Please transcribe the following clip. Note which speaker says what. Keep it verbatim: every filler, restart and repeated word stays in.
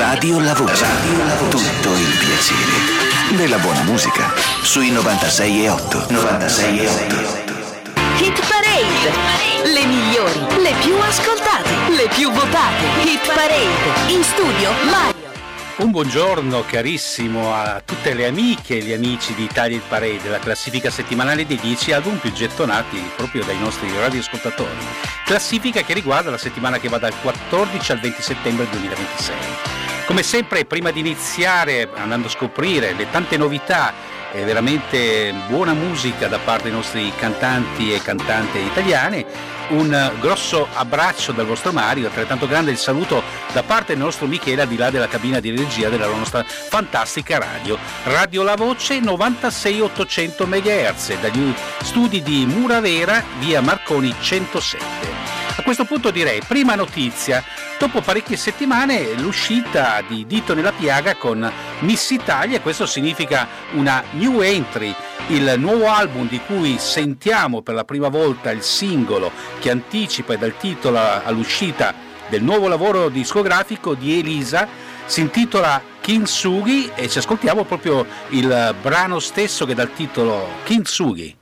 Speaker 1: Radio La Voce. Radio La Voce. Tutto il piacere della buona musica sui novantasei e otto. novantasei e otto.
Speaker 2: Hit Parade. Le migliori, le più ascoltate, le più votate. Hit Parade. In studio Mario.
Speaker 3: Un buongiorno carissimo a tutte le amiche e gli amici di Italia Hit Parade, la classifica settimanale dei dieci album più gettonati proprio dai nostri radioascoltatori. Classifica che riguarda la settimana che va dal quattordici al venti settembre duemilaventisei. Come sempre, prima di iniziare andando a scoprire le tante novità e veramente buona musica da parte dei nostri cantanti e cantanti italiane, un grosso abbraccio dal vostro Mario, altrettanto grande il saluto da parte del nostro Michele al di là della cabina di regia della nostra fantastica radio. Radio La Voce novantasei ottocento megahertz dagli studi di Muravera, via Marconi centosette. A questo punto direi, prima notizia, dopo parecchie settimane l'uscita di Dito nella piaga con Miss Italia, questo significa una new entry, il nuovo album di cui sentiamo per la prima volta il singolo che anticipa e dà il titolo all'uscita del nuovo lavoro discografico di Elisa, si intitola Kintsugi e ci ascoltiamo proprio il brano stesso che dà il titolo Kintsugi.